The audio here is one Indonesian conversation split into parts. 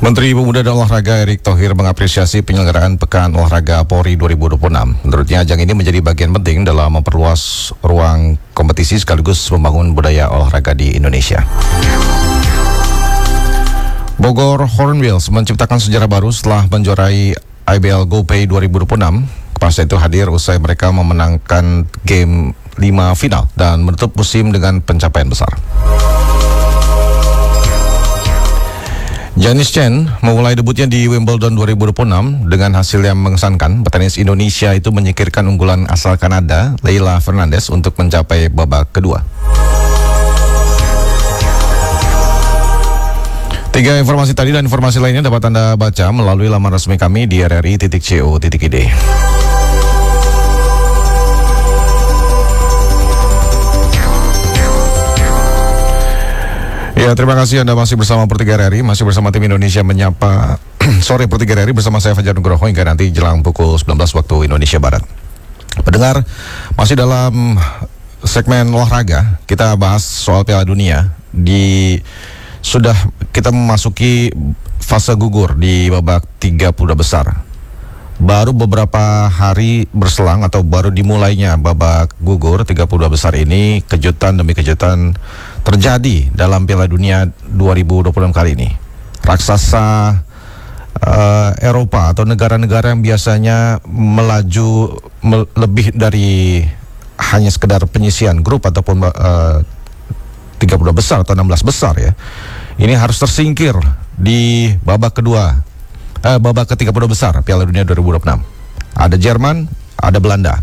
Menteri Pemuda dan Olahraga Erick Thohir mengapresiasi penyelenggaraan Pekan Olahraga Polri 2026. Menurutnya ajang ini menjadi bagian penting dalam memperluas ruang kompetisi sekaligus membangun budaya olahraga di Indonesia. Bogor Hornbills menciptakan sejarah baru setelah menjuarai IBL GoPay 2026. Kepastian itu hadir usai mereka memenangkan game 5 final dan menutup musim dengan pencapaian besar. Janice Chen memulai debutnya di Wimbledon 2026 dengan hasil yang mengesankan. Petenis Indonesia itu menyingkirkan unggulan asal Kanada, Leila Fernandez, untuk mencapai babak kedua. 3 informasi tadi dan informasi lainnya dapat Anda baca melalui laman resmi kami di rri.co.id. Ya, terima kasih Anda masih bersama Per 3 RRI, masih bersama tim Indonesia Menyapa sore Per 3 RRI bersama saya Fajar Nugroho hingga nanti jelang pukul 19 waktu Indonesia Barat. Pendengar, masih dalam segmen olahraga, kita bahas soal Piala Dunia. Sudah kita memasuki fase gugur di babak 32 besar. Baru beberapa hari berselang atau baru dimulainya babak gugur 32 besar ini, kejutan demi kejutan terjadi dalam Piala Dunia 2026 kali ini. Raksasa Eropa atau negara-negara yang biasanya melaju lebih dari hanya sekedar penyisian grup ataupun 32 besar atau 16 besar ya. Ini harus tersingkir di babak kedua. Babak ke-30 besar Piala Dunia 2026. Ada Jerman, ada Belanda.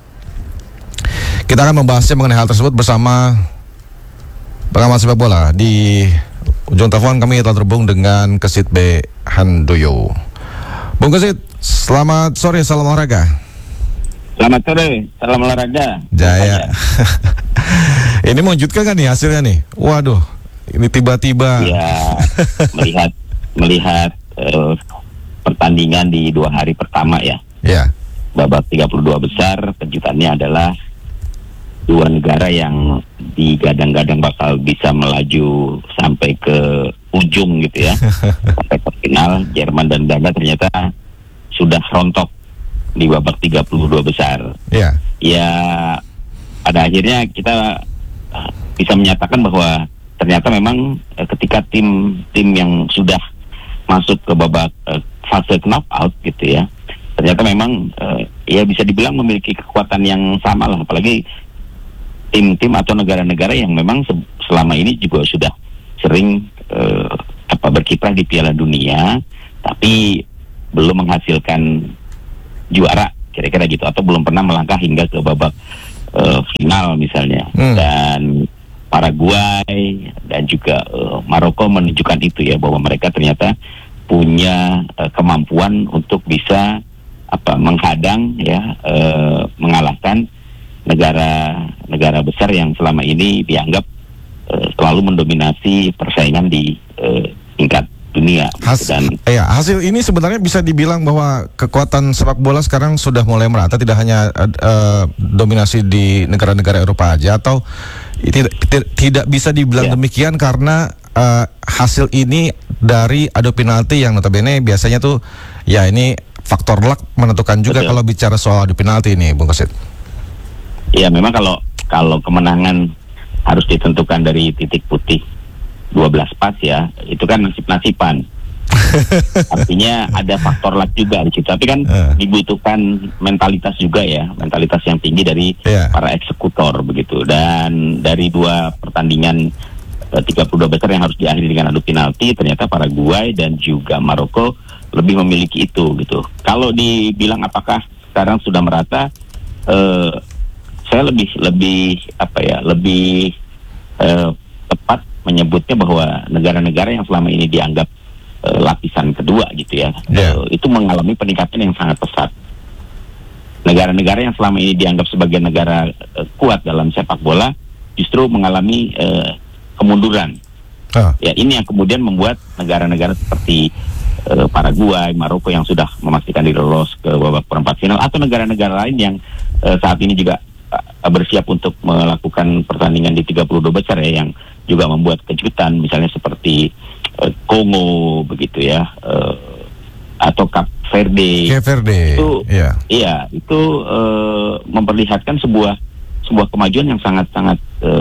Kita akan membahasnya mengenai hal tersebut bersama pengamat sepak bola. Di ujung telepon kami telah terhubung dengan Kesit B. Handoyo. Bung Kesit, selamat sore, salam olahraga. Selamat sore, salam olahraga. Jaya. Ini mengejutkan kan nih hasilnya nih? Waduh, ini tiba-tiba. Ya, melihat pertandingan di 2 hari pertama ya. Ya. Babak 32 besar, kejutannya adalah 2 negara yang digadang-gadang bakal bisa melaju sampai ke ujung gitu ya. Sampai ke final. Jerman dan Belanda ternyata sudah rontok di babak 32 besar. Ya. Ya, pada akhirnya kita bisa menyatakan bahwa ternyata memang ketika tim yang sudah masuk ke babak fase knockout gitu ya, ternyata memang ya bisa dibilang memiliki kekuatan yang sama lah, apalagi tim-tim atau negara-negara yang memang selama ini juga sudah sering berkiprah di Piala Dunia tapi belum menghasilkan juara kira-kira gitu, atau belum pernah melangkah hingga ke babak final misalnya. Dan Paraguay dan juga Maroko menunjukkan itu ya, bahwa mereka ternyata punya kemampuan untuk bisa menghadang ya, mengalahkan negara besar yang selama ini dianggap selalu mendominasi persaingan di tingkat dunia. Hasil ini sebenarnya bisa dibilang bahwa kekuatan sepak bola sekarang sudah mulai merata, tidak hanya dominasi di negara-negara Eropa aja, atau tidak bisa dibilang demikian karena hasil ini dari adu penalti yang notabene biasanya tuh ya ini faktor luck menentukan juga. Betul. Kalau bicara soal adu penalti ini, Bung Kesit. Ya, memang kalau kemenangan harus ditentukan dari titik putih 12 pas ya, itu kan nasib-nasiban. Artinya ada faktor luck juga di situ. Tapi kan dibutuhkan mentalitas juga ya, mentalitas yang tinggi dari para eksekutor begitu. Dan dari 2 pertandingan 32 besar yang harus diakhiri dengan adu penalti, ternyata Paraguay dan juga Maroko lebih memiliki itu gitu. Kalau dibilang apakah sekarang sudah merata, saya lebih tepat menyebutnya bahwa negara-negara yang selama ini dianggap lapisan kedua gitu ya, itu mengalami peningkatan yang sangat pesat. Negara-negara yang selama ini dianggap sebagai negara kuat dalam sepak bola justru mengalami kemunduran. Ya, ini yang kemudian membuat negara-negara seperti Paraguay, Maroko yang sudah memastikan diri lolos ke babak perempat final, atau negara-negara lain yang saat ini juga bersiap untuk melakukan pertandingan di 32 besar ya, yang juga membuat kejutan, misalnya seperti Kongo begitu ya, atau Cape Verde. Itu, iya, itu memperlihatkan sebuah kemajuan yang sangat-sangat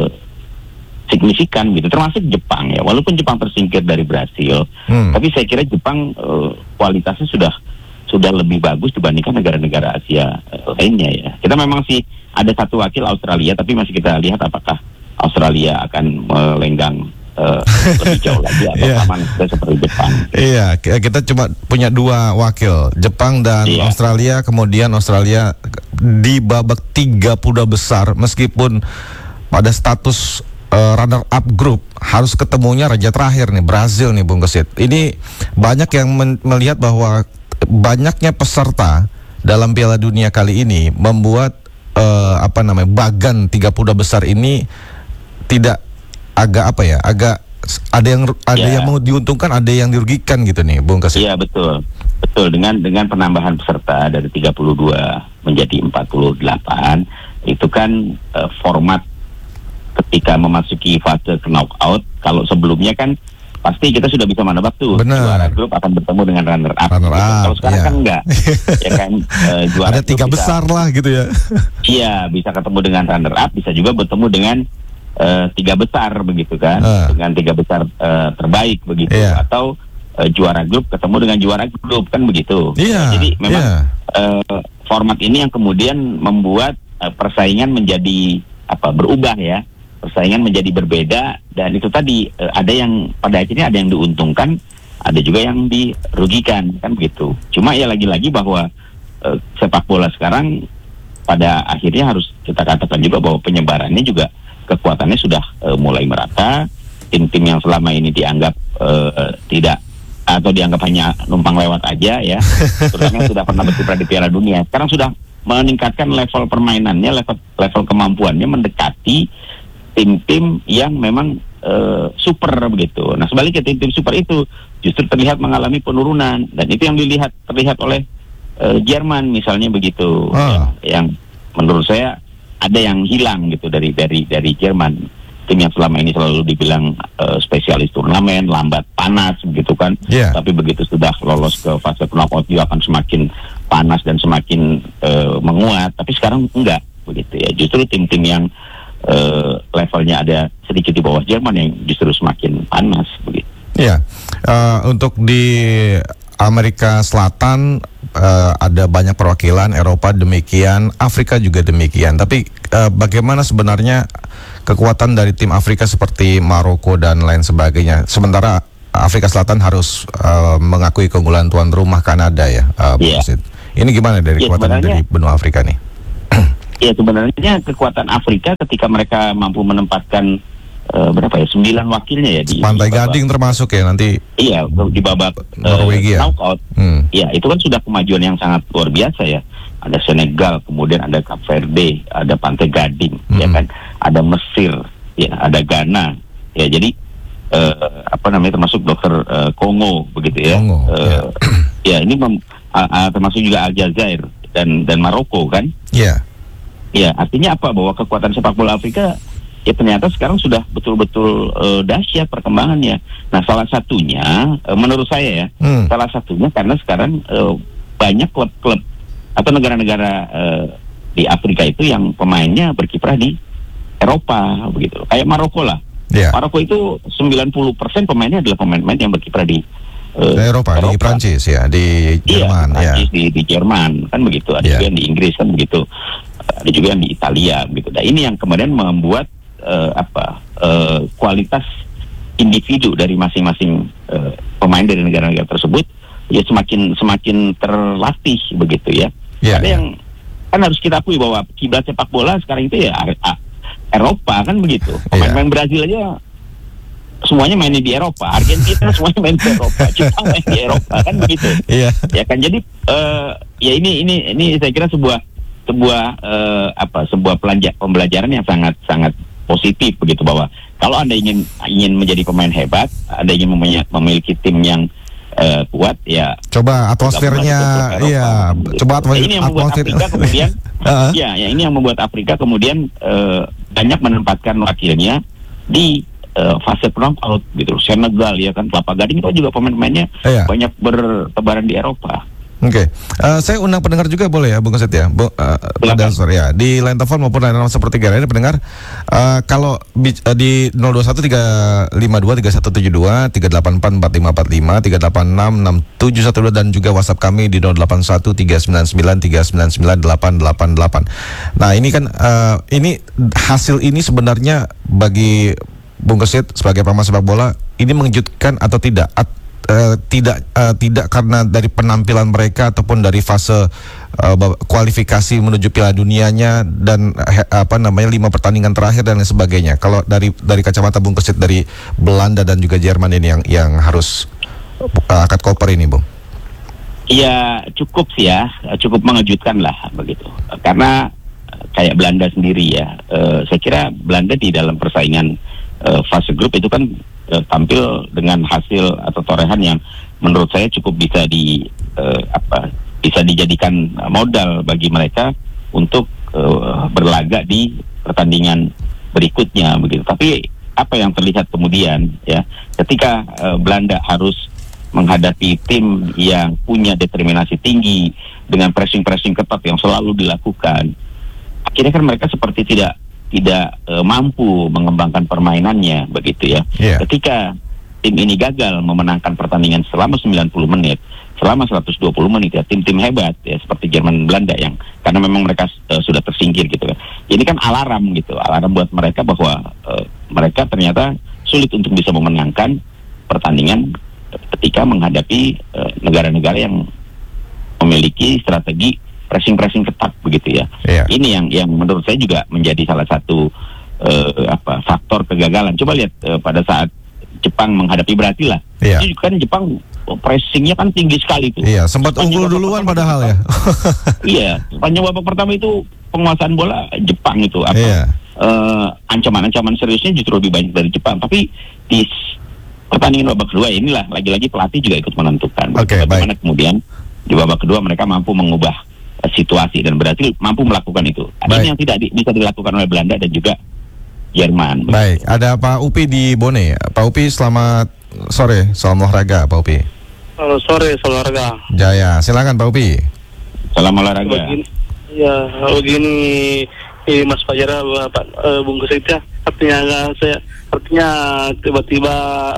signifikan gitu, termasuk Jepang ya, walaupun Jepang tersingkir dari Brasil, tapi saya kira Jepang kualitasnya sudah lebih bagus dibandingkan negara-negara Asia lainnya ya. Kita memang sih ada satu wakil Australia, tapi masih kita lihat apakah Australia akan melenggang lebih jauh lagi atau aman seperti Jepang. Iya, kita cuma punya 2 wakil, Jepang dan Australia. Kemudian Australia di babak 32 besar, meskipun pada status runner up grup harus ketemunya raja terakhir nih, Brazil nih Bung Kesit. Ini banyak yang melihat bahwa banyaknya peserta dalam Piala Dunia kali ini membuat bagan 32 besar ini tidak agak ada yang mau diuntungkan, ada yang dirugikan gitu nih Bung Kesit. Iya, betul dengan penambahan peserta dari 32 menjadi 48 itu kan format ketika memasuki fase knockout. Kalau sebelumnya kan pasti kita sudah bisa menebak tuh, juara grup akan bertemu dengan runner up. Kalau sekarang kan enggak. Ya kan, juara ada 3 besar lah gitu ya. Iya, bisa ketemu dengan runner up, bisa juga bertemu dengan 3 besar begitu kan, dengan 3 besar terbaik begitu, atau juara grup ketemu dengan juara grup kan begitu. Jadi memang format ini yang kemudian membuat persaingan menjadi berubah ya. Persaingan menjadi berbeda, dan itu tadi ada yang pada akhirnya ada yang diuntungkan, ada juga yang dirugikan kan begitu. Cuma ya lagi-lagi bahwa sepak bola sekarang pada akhirnya harus kita katakan juga bahwa penyebarannya juga kekuatannya sudah mulai merata. Tim-tim yang selama ini dianggap tidak atau dianggap hanya numpang lewat aja ya, terutama yang sudah pernah berkiprah di Piala Dunia, sekarang sudah meningkatkan level permainannya, level kemampuannya mendekati tim-tim yang memang super begitu. Nah, sebaliknya tim-tim super itu justru terlihat mengalami penurunan, dan itu yang terlihat oleh Jerman misalnya begitu. Yang menurut saya ada yang hilang gitu dari Jerman. Tim yang selama ini selalu dibilang spesialis turnamen, lambat panas begitu kan. Tapi begitu sudah lolos ke fase knockout dia akan semakin panas dan semakin menguat. Tapi sekarang enggak begitu ya. Justru tim-tim yang levelnya ada sedikit di bawah Jerman yang justru semakin panas begitu. Iya, untuk di Amerika Selatan ada banyak perwakilan, Eropa demikian, Afrika juga demikian. Tapi bagaimana sebenarnya kekuatan dari tim Afrika seperti Maroko dan lain sebagainya? Sementara Afrika Selatan harus mengakui keunggulan tuan rumah Kanada ya, Ini gimana dari kekuatan dari benua Afrika nih? Ya, sebenarnya kekuatan Afrika ketika mereka mampu menempatkan 9 wakilnya ya di Pantai Gading termasuk ya nanti. Iya, di babak Norwegia knockout. Ya, itu kan sudah kemajuan yang sangat luar biasa ya. Ada Senegal, kemudian ada Cape Verde, ada Pantai Gading, ya kan, ada Mesir, ya, ada Ghana. Ya, jadi termasuk dokter Kongo begitu ya. Ya, ini termasuk juga Aljazair dan Maroko kan. Ya, artinya apa? Bahwa kekuatan sepak bola Afrika ya ternyata sekarang sudah betul-betul dahsyat perkembangannya. Nah, salah satunya menurut saya ya, salah satunya karena sekarang banyak klub-klub atau negara-negara di Afrika itu yang pemainnya berkiprah di Eropa begitu. Kayak Maroko lah. Maroko itu 90% pemainnya adalah pemain-pemain yang berkiprah di Eropa, di Prancis ya, di Jerman di Jerman kan begitu. Ada juga yang di Inggris kan begitu. Ada juga yang di Italia begitu. Nah, ini yang kemudian membuat kualitas individu dari masing-masing pemain dari negara-negara tersebut ya semakin terlatih begitu ya. Ada yang kan harus kita akui bahwa kiblat sepak bola sekarang itu ya Eropa kan begitu. Pemain-pemain Brazil aja semuanya main di Eropa, Argentina semuanya main di Eropa, Jepang main di Eropa kan begitu. Ya kan, jadi ya ini saya kira sebuah pembelajaran yang sangat positif begitu, bahwa kalau Anda ingin menjadi pemain hebat, Anda ingin memiliki tim yang kuat ya. Coba atmosfernya, iya. Coba ini yang membuat Afrika kemudian, ya ini yang membuat Afrika kemudian banyak menempatkan wakilnya di fase knockout gitu. Senegal ya kan, Kelapa Gading itu juga pemain-pemainnya banyak bertebaran di Eropa. Oke, saya undang pendengar juga boleh ya, Bung Kesit ya, pada sore ya di line telepon maupun line seperti ini pendengar. Kalau di 0213523172, 3844545, 3866712 dan juga WhatsApp kami di 081399399888. Nah ini kan ini hasil ini sebenarnya bagi Bung Kesit sebagai pengamat sepak bola ini mengejutkan atau tidak? Tidak karena dari penampilan mereka ataupun dari fase kualifikasi menuju Piala Dunianya dan 5 pertandingan terakhir dan lain sebagainya. Kalau dari kacamata Bung Kesit dari Belanda dan juga Jerman ini yang harus angkat koper ini, Bung. Iya, cukup sih ya, cukup mengejutkan lah begitu. Karena kayak Belanda sendiri ya, saya kira Belanda di dalam persaingan fase grup itu kan tampil dengan hasil atau torehan yang menurut saya cukup bisa bisa dijadikan modal bagi mereka untuk berlaga di pertandingan berikutnya begitu. Tapi apa yang terlihat kemudian ya, ketika Belanda harus menghadapi tim yang punya determinasi tinggi dengan pressing ketat yang selalu dilakukan, akhirnya kan mereka seperti tidak mampu mengembangkan permainannya begitu ya. Ketika tim ini gagal memenangkan pertandingan selama 90 menit, selama 120 menit ya, tim-tim hebat ya seperti Jerman, Belanda yang karena memang mereka sudah tersingkir gitu kan. Ini kan alarm buat mereka bahwa mereka ternyata sulit untuk bisa memenangkan pertandingan ketika menghadapi negara-negara yang memiliki strategi pressing ketat begitu ya. Ini yang menurut saya juga menjadi salah satu faktor kegagalan. Coba lihat pada saat Jepang menghadapi Brasil lah. Itu kan Jepang pressingnya kan tinggi sekali tuh. Iya, sempat unggul duluan padahal ya. Iya, sepanjang babak pertama itu penguasaan bola Jepang itu ancaman-ancaman seriusnya justru lebih banyak dari Jepang. Tapi di pertandingan babak kedua inilah lagi-lagi pelatih juga ikut menentukan. Bagaimana kemudian di babak kedua mereka mampu mengubah situasi dan berhasil mampu melakukan itu. Ada yang tidak bisa dilakukan oleh Belanda dan juga Jerman. Baik, ada Pak Upi di Bone. Pak Upi, selamat sore, salam olahraga Pak Upi. Selamat sore, salam olahraga. Jaya, silakan Pak Upi. Salam olahraga. Begini Mas Fajar, Bung Kesit ya. Artinya tiba-tiba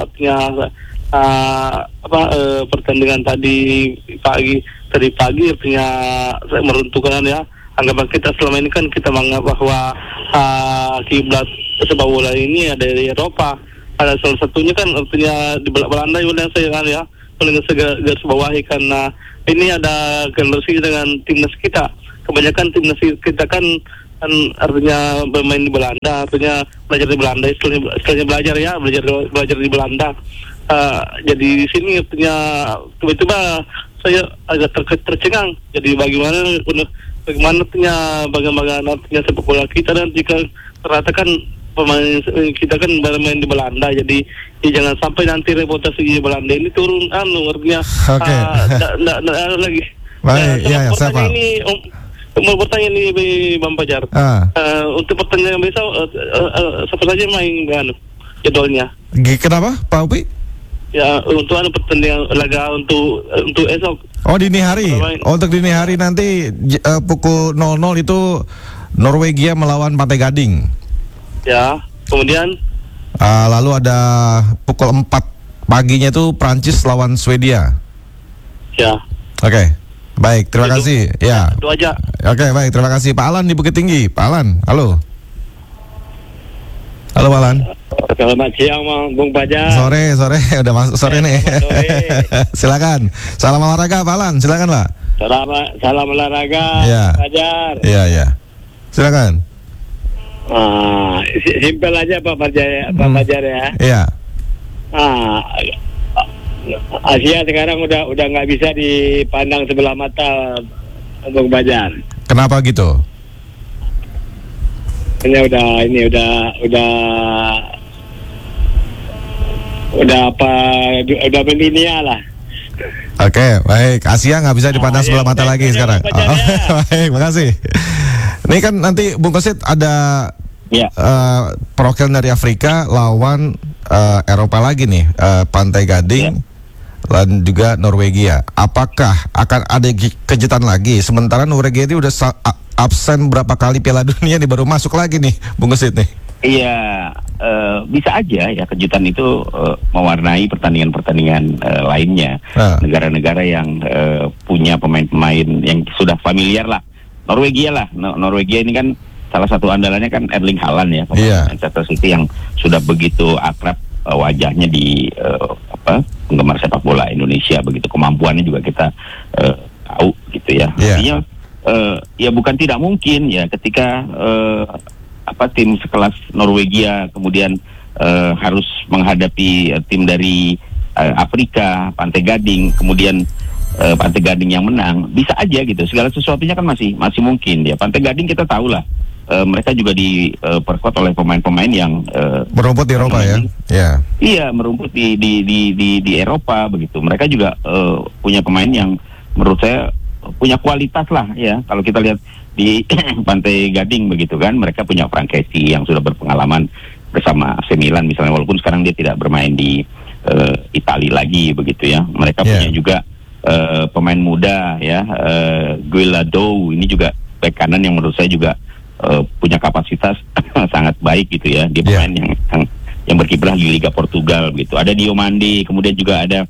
pertandingan tadi pagi artinya saya meruntuhkan ya anggapan kita selama ini kan kita menganggap bahwa kiblat sepak bola ini ada di Eropa. Ada salah satunya kan artinya di Belanda yang saya kan ya paling garis bawahi karena ini ada generasi dengan timnas kita. Kebanyakan timnas kita kan artinya bermain di Belanda, artinya belajar di Belanda, istilahnya belajar di Belanda. Jadi di sini artinya tiba-tiba saya agak tercengang. Jadi bagaimana artinya sepak bola kita, dan jika ternyata kan pemain kita kan bermain di Belanda, jadi jangan sampai nanti reputasi di Belanda ini turun artinya lagi. Baik, saya paham. Ini mau bertanya nih Bang Fajar. Untuk pertandingan besok siapa saja main jadwalnya? Kenapa Pak Upi? Ya, untuk pertandingan laga untuk esok. Oh, dini hari. Untuk dini hari nanti pukul 00 itu Norwegia melawan Pantai Gading. Ya, kemudian lalu ada pukul 4 paginya itu Prancis lawan Swedia. Ya. Oke. Baik, terima kasih. Ya. Itu aja. Oke, baik, terima kasih. Pak Alan di Bukit Tinggi. Pak Alan, halo. Halo Pak Alan. Selamat siang Bung Fajar. Sore, udah masuk sore nih. Silakan. Salam olahraga Pak Alan, silakan Pak. Salam olahraga Fajar. Iya. Silakan. Simpel aja Pak Fajar ya. Iya. Asia sekarang udah nggak bisa dipandang sebelah mata Bung Fajar. Kenapa gitu? Udah mendunia lah. Oke, baik. Asia nggak bisa dipandang sebelah mata lagi sekarang. Baik, makasih. Ini kan nanti Bung Kosit ada perwakilan dari Afrika lawan Eropa lagi nih, Pantai Gading dan juga Norwegia. Apakah akan ada kejutan lagi? Sementara Norwegia ini udah absen berapa kali Piala Dunia nih, baru masuk lagi nih, Bung Kosit nih. Iya, bisa aja ya kejutan itu mewarnai pertandingan-pertandingan lainnya. Negara-negara yang punya pemain-pemain yang sudah familiar lah. Norwegia lah, Norwegia ini kan salah satu andalannya kan Erling Haaland ya, pemain Manchester City yang sudah begitu akrab wajahnya di penggemar sepak bola Indonesia, begitu kemampuannya juga kita tahu gitu ya. Artinya ya bukan tidak mungkin ya ketika tim sekelas Norwegia kemudian harus menghadapi tim dari Afrika, Pantai Gading, kemudian Pantai Gading yang menang, bisa aja gitu. Segala sesuatunya kan masih mungkin ya. Pantai Gading kita tahu lah, mereka juga diperkuat oleh pemain-pemain yang merumput di Eropa ya. Iya, merumput di Eropa begitu. Mereka juga punya pemain yang menurut saya punya kualitas lah ya. Kalau kita lihat di Pantai Gading begitu kan, mereka punya Frank Kessie yang sudah berpengalaman bersama AC Milan misalnya, walaupun sekarang dia tidak bermain di Italia lagi begitu ya. Mereka punya juga pemain muda ya, Guilado, ini juga bek kanan yang menurut saya juga punya kapasitas sangat baik gitu ya. Dia pemain yang berkiprah di Liga Portugal gitu. Ada Diomande, kemudian juga ada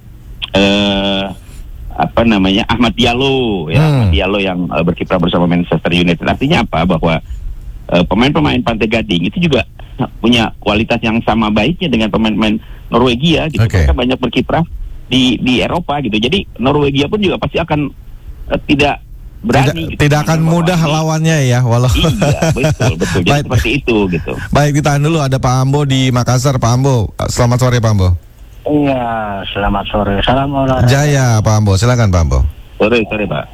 Ahmad Diallo ya, Ahmad Diallo yang berkiprah bersama Manchester United. Artinya apa? Bahwa pemain-pemain Pantai Gading itu juga punya kualitas yang sama baiknya dengan pemain-pemain Norwegia gitu. Mereka banyak berkiprah di Eropa gitu. Jadi Norwegia pun juga pasti akan tidak berani tidak akan mudah lawannya ya, walau iya, betul. Jadi seperti itu gitu. Baik, ditahan dulu, ada Pak Ambo di Makassar. Pak Ambo, selamat sore Pak Ambo. Iya, selamat sore. Salam olahraga. Jaya Pak Ambo, silakan Pak Ambo. Sore Pak.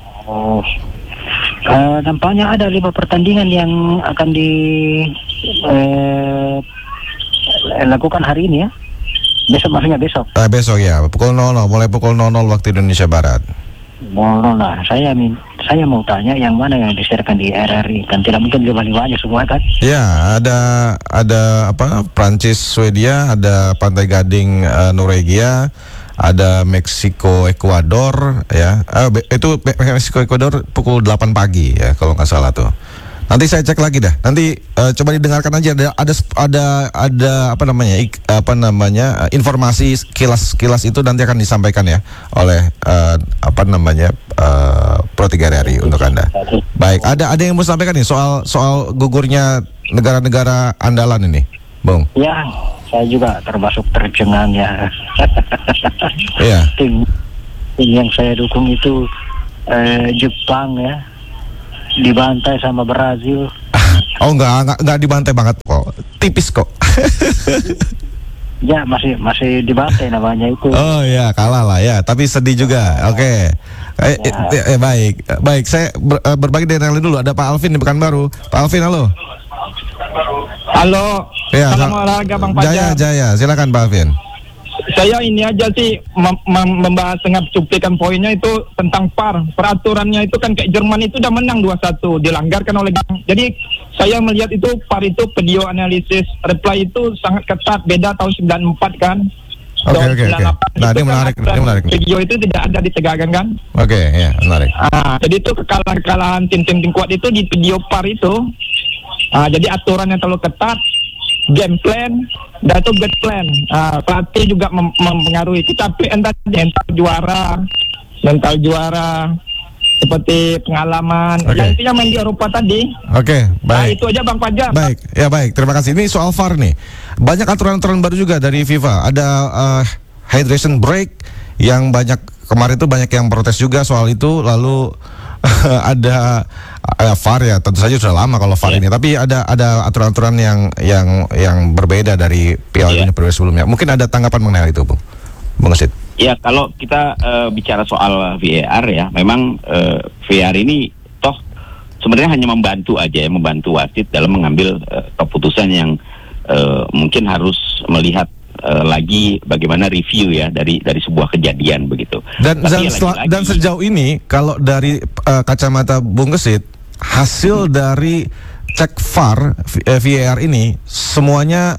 Nampaknya ada 5 pertandingan yang akan dilakukan hari ini ya. Maksudnya besok. Besok ya, pukul 00, mulai pukul 00 waktu Indonesia Barat. Lah, saya mau tanya yang mana yang disiarkan di RRI, kan tidak mungkin lima-limanya semua kan? Ya, ada Prancis Swedia, ada Pantai Gading Norwegia, ada Meksiko Ekuador ya. Itu Meksiko Ekuador pukul 8 pagi ya kalau nggak salah tuh. Nanti saya cek lagi dah. Nanti coba didengarkan aja, ada informasi kilas itu nanti akan disampaikan ya oleh Pro 3 RRI untuk Anda. Baik, ada yang mau sampaikan nih soal gugurnya negara-negara andalan ini, Bung? Ya, saya juga termasuk tercengang ya. Iya. Tim yang saya dukung itu Jepang ya, dibantai sama Brazil. Oh enggak dibantai banget kok, tipis kok. Ya masih dibantai namanya itu. Oh ya, kalah lah ya, tapi sedih juga. Oke. Baik. Saya berbagi dengan yang dulu. Ada Pak Alvin di Pekanbaru. Pak Alvin, halo. Halo. Ya, salam olahraga Bang Fajar. Jaya. Silakan Pak Alvin. Saya ini aja sih membahas dengan cuplikan poinnya itu tentang VAR. Peraturannya itu kan kayak Jerman itu udah menang 2-1, dilanggarkan oleh. Jadi saya melihat itu VAR itu video analisis replay itu sangat ketat, beda tahun 94 kan. Oke. Nah, ini menarik. Video itu tidak ada ditegakkan kan? Oke, ya, menarik. Jadi itu kekalahan tim-tim kuat itu di video VAR itu. Jadi aturan yang terlalu ketat, game plan, dan itu bad plan. Pelatih juga mempengaruhi. Kita mental juara, seperti pengalaman. Yang intinya main di Eropa tadi. Oke, baik. Itu aja Bang Fajar. Baik. Terima kasih. Ini soal VAR nih. Banyak aturan-aturan baru juga dari FIFA. Ada hydration break yang kemarin itu banyak yang protes juga soal itu. Lalu ada VAR ya, tentu saja sudah lama kalau VAR ini, tapi ada aturan-aturan yang berbeda dari Piala Dunia periode sebelumnya. Mungkin ada tanggapan mengenai itu, Bung Asid? Ya, kalau kita bicara soal VAR ya, memang VAR ini toh sebenarnya hanya membantu wasit dalam mengambil keputusan yang mungkin harus melihat lagi bagaimana review ya dari sebuah kejadian begitu. Dan Tapi ya lagi-lagi, dan sejauh ini kalau dari kacamata Bung Gesit, hasil dari cek VAR VAR ini semuanya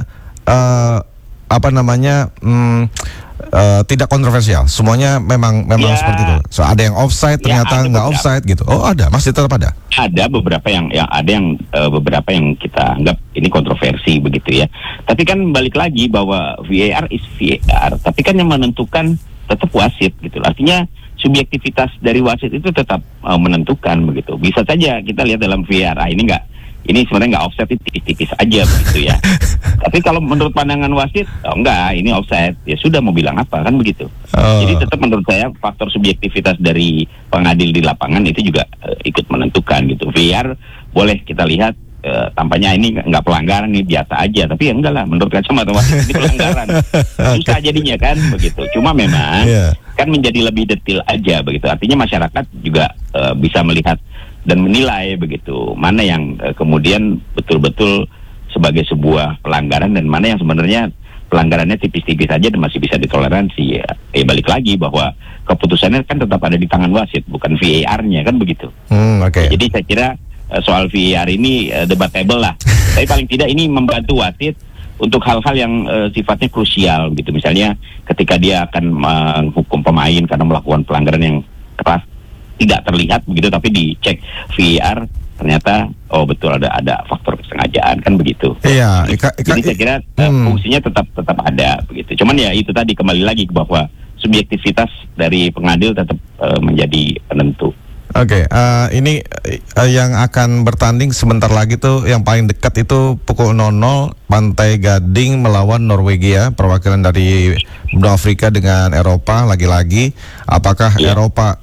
tidak kontroversial. Semuanya memang Ya. seperti itu. So ada yang offside Ya, ternyata ada nggak beberapa. offside gitu. Oh ada, masih tetap ada. Ada beberapa beberapa yang kita anggap ini kontroversi begitu ya. Tapi kan balik lagi bahwa VAR is VAR. Tapi kan yang menentukan tetap wasit gitu. Artinya subjektivitas dari wasit itu tetap menentukan begitu. Bisa saja kita lihat dalam VAR ini sebenarnya nggak offside, itu tipis-tipis aja begitu ya. Tapi kalau menurut pandangan wasit, enggak, ini offside. Ya sudah, mau bilang apa kan begitu. Jadi tetap menurut saya faktor subjektivitas dari pengadil di lapangan itu juga ikut menentukan gitu. VAR boleh kita lihat tampaknya ini nggak pelanggaran, ini biasa aja. Tapi ya enggak lah, menurut kacamata wasit ini pelanggaran. Susah jadinya kan begitu. Cuma memang kan menjadi lebih detail aja begitu. Artinya masyarakat juga bisa melihat dan menilai begitu mana yang kemudian betul-betul sebagai sebuah pelanggaran dan mana yang sebenarnya pelanggarannya tipis-tipis saja dan masih bisa ditoleransi. Ya balik lagi bahwa keputusannya kan tetap ada di tangan wasit, bukan VAR-nya kan begitu. Jadi saya kira soal VAR ini debatable lah. Tapi paling tidak ini membantu wasit untuk hal-hal yang sifatnya krusial gitu. Misalnya ketika dia akan menghukum pemain karena melakukan pelanggaran yang keras, tidak terlihat begitu, tapi dicek VAR ternyata betul ada faktor kesengajaan kan begitu. Iya. Jadi saya kira fungsinya tetap ada begitu. Cuman ya itu tadi kembali lagi bahwa subjektivitas dari pengadil tetap menjadi penentu. Oke, ini yang akan bertanding sebentar lagi tuh yang paling dekat itu pukul 00 Pantai Gading melawan Norwegia, perwakilan dari benua Afrika dengan Eropa lagi-lagi. Apakah Eropa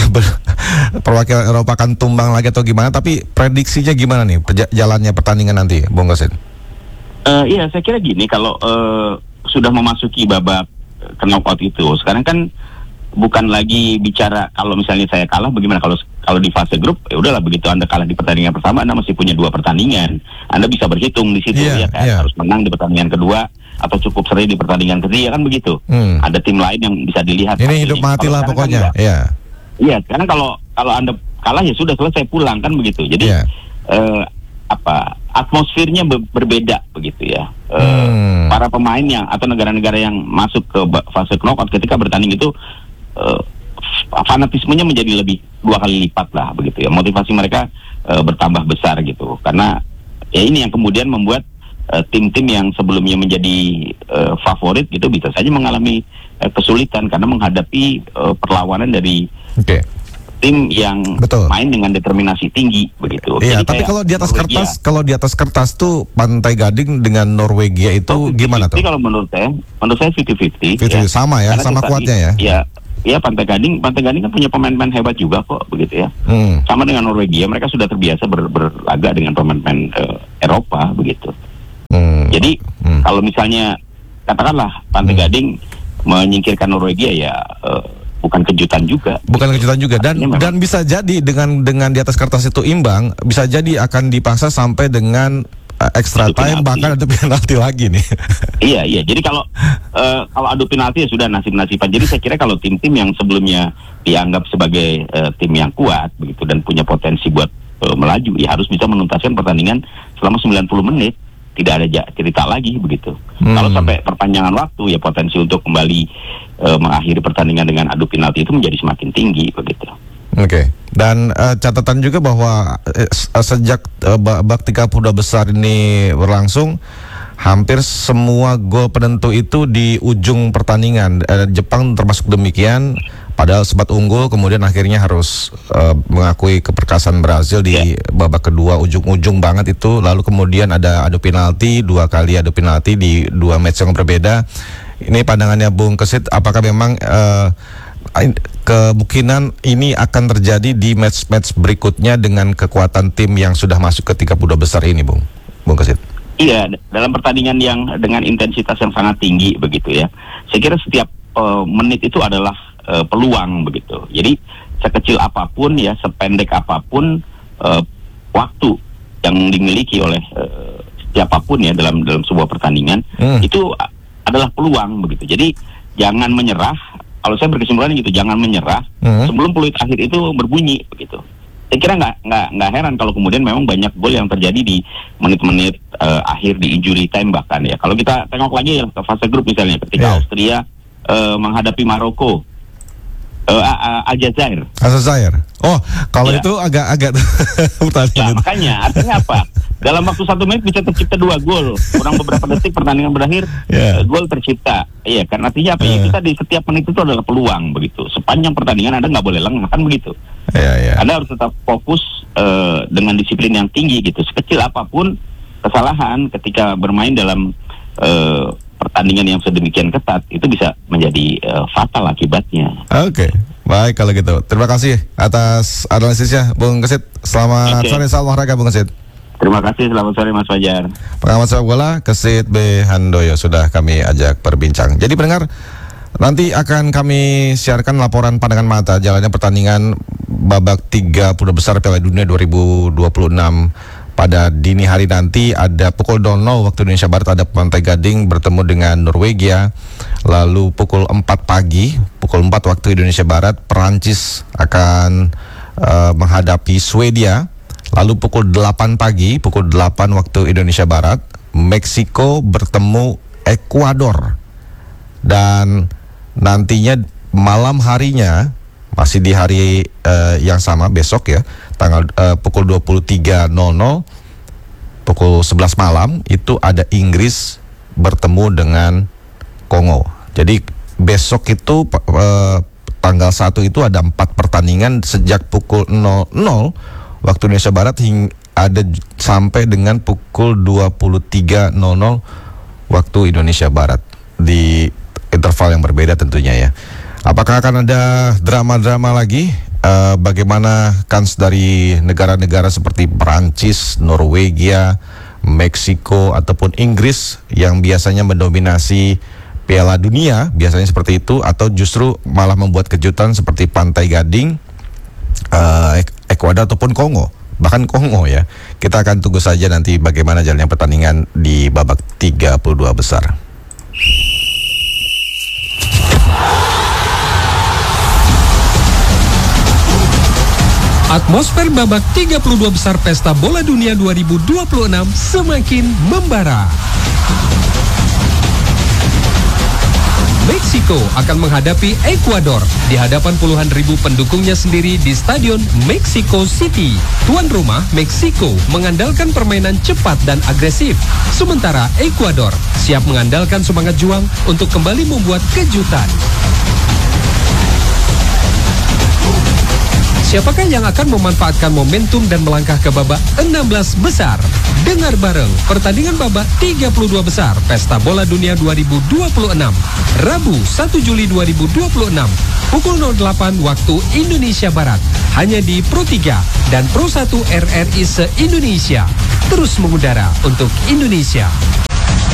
perwakilan Eropa akan tumbang lagi atau gimana? Tapi prediksinya gimana nih jalannya pertandingan nanti, Bung Gesit? Iya, saya kira gini, kalau sudah memasuki babak knockout itu, sekarang kan bukan lagi bicara kalau misalnya saya kalah bagaimana. Kalau di fase grup ya udahlah, begitu Anda kalah di pertandingan pertama Anda masih punya 2 pertandingan. Anda bisa berhitung di situ ya kan, harus menang di pertandingan kedua atau cukup seri di pertandingan ketiga kan begitu. Ada tim lain yang bisa dilihat. Ini hidup mati lah pokoknya. Iya, karena kalau Anda kalah ya sudah selesai, pulang kan begitu. Jadi atmosfernya berbeda begitu ya. Para pemain yang atau negara-negara yang masuk ke fase knockout ketika bertanding itu fanatismenya menjadi lebih 2 kali lipat lah begitu ya. Motivasi mereka bertambah besar gitu, karena ya ini yang kemudian membuat tim-tim yang sebelumnya menjadi favorit gitu bisa saja mengalami kesulitan karena menghadapi perlawanan dari tim yang main dengan determinasi tinggi begitu. Iya, tapi kalau di atas kertas, tuh Pantai Gading dengan Norwegia itu gimana tuh? Kalau menurut saya 50-50. Sama ya, sama kuatnya ya. Iya, Pantai Gading kan punya pemain-pemain hebat juga kok begitu ya. Sama dengan Norwegia, mereka sudah terbiasa berlaga dengan pemain-pemain Eropa begitu. Jadi kalau misalnya katakanlah Pantai Gading menyingkirkan Norwegia ya bukan kejutan juga. Dan bisa jadi dengan di atas kertas itu imbang, bisa jadi akan dipaksa sampai dengan extra time, bahkan ada penalti lagi nih. Iya. Jadi kalau adu penalti ya sudah nasib-nasiban. Jadi saya kira kalau tim-tim yang sebelumnya dianggap sebagai tim yang kuat begitu dan punya potensi buat melaju, ya harus bisa menuntaskan pertandingan selama 90 menit. Tidak ada cerita lagi begitu. Kalau sampai perpanjangan waktu ya potensi untuk kembali mengakhiri pertandingan dengan adu penalti itu menjadi semakin tinggi begitu. Oke. Dan catatan juga bahwa sejak babak 32 besar ini berlangsung, hampir semua gol penentu itu di ujung pertandingan. Jepang termasuk demikian, padahal sempat unggul, kemudian akhirnya harus mengakui keperkasaan Brazil di babak kedua, ujung-ujung banget itu. Lalu kemudian ada adu penalti, 2 kali adu penalti di 2 match yang berbeda. Ini pandangannya Bung Gesit, apakah memang kemungkinan ini akan terjadi di match-match berikutnya dengan kekuatan tim yang sudah masuk ke 32 besar ini, Bung Gesit? Iya, dalam pertandingan yang dengan intensitas yang sangat tinggi begitu ya. Saya kira setiap menit itu adalah peluang begitu. Jadi sekecil apapun ya, sependek apapun waktu yang dimiliki oleh siapapun ya dalam sebuah pertandingan itu adalah peluang begitu. Jadi jangan menyerah. Kalau saya berkesimpulan gitu, jangan menyerah sebelum peluit akhir itu berbunyi begitu. Saya kira nggak heran kalau kemudian memang banyak gol yang terjadi di menit-menit akhir di injury time bahkan ya. Kalau kita tengok lagi yang ke fase grup misalnya ketika Austria menghadapi Maroko, Aljazair. Oh, kalau itu agak Ya, makanya artinya apa? Dalam waktu 1 menit bisa tercipta 2 gol. Kurang beberapa detik pertandingan berakhir, gol tercipta. Iya, karena artinya apa ya? Kita di setiap menit itu adalah peluang begitu. Sepanjang pertandingan Anda nggak boleh lengah kan begitu. Anda harus tetap fokus dengan disiplin yang tinggi gitu. Sekecil apapun kesalahan ketika bermain dalam pertandingan yang sedemikian ketat itu bisa menjadi fatal akibatnya. Oke. Baik kalau gitu. Terima kasih atas analisisnya Bung Kesit. Selamat sore, salam olahraga Bung Kesit. Terima kasih, selamat sore Mas Fajar. Pengamat sepak bola Kesit B. Handoyo sudah kami ajak berbincang. Jadi pendengar, nanti akan kami siarkan laporan pandangan mata jalannya pertandingan babak 30 besar Piala Dunia 2026 pada dini hari nanti. Ada pukul 00 waktu Indonesia Barat ada Pantai Gading bertemu dengan Norwegia. Lalu pukul 4 pagi, pukul 4 waktu Indonesia Barat, Perancis akan menghadapi Swedia. Lalu pukul 8 pagi, pukul 8 waktu Indonesia Barat, Meksiko bertemu Ekuador. Dan nantinya malam harinya, masih di hari yang sama besok ya, tanggal pukul 23.00, pukul 11 malam, itu ada Inggris bertemu dengan Kongo. Jadi besok itu tanggal 1 itu ada 4 pertandingan sejak pukul 00 waktu Indonesia Barat ada sampai dengan pukul 23.00 waktu Indonesia Barat di interval yang berbeda tentunya ya. Apakah akan ada drama-drama lagi? Bagaimana kans dari negara-negara seperti Perancis, Norwegia, Meksiko ataupun Inggris yang biasanya mendominasi Piala Dunia, biasanya seperti itu, atau justru malah membuat kejutan seperti Pantai Gading, Ekuador ataupun Kongo, bahkan Kongo ya. Kita akan tunggu saja nanti bagaimana jalannya pertandingan di babak 32 besar. Atmosfer babak 32 besar Pesta Bola Dunia 2026 semakin membara. Meksiko akan menghadapi Ekuador di hadapan puluhan ribu pendukungnya sendiri di Stadion Mexico City. Tuan rumah Meksiko mengandalkan permainan cepat dan agresif, sementara Ekuador siap mengandalkan semangat juang untuk kembali membuat kejutan. Siapakah yang akan memanfaatkan momentum dan melangkah ke babak 16 besar? Dengar bareng pertandingan babak 32 besar Pesta Bola Dunia 2026 Rabu 1 Juli 2026 pukul 08 waktu Indonesia Barat, hanya di Pro 3 dan Pro 1 RRI se-Indonesia. Terus mengudara untuk Indonesia.